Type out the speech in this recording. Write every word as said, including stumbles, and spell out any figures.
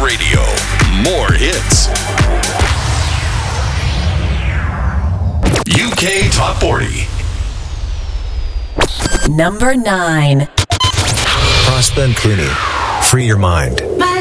Radio. More hits. U K Top forty. Number nine. Prosper and Clooney, Free Your Mind. My